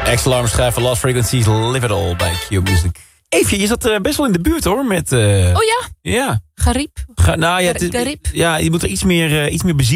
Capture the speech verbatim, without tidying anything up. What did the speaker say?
Ex-alarm schrijven Lost Frequencies, Live It All bij Q-Music. Eefje, je zat uh, best wel in de buurt hoor. Met, uh, oh ja? Ja. Gariep? Ga, nou ja, het, Gariep? ja, je moet er iets meer, uh, iets meer benzine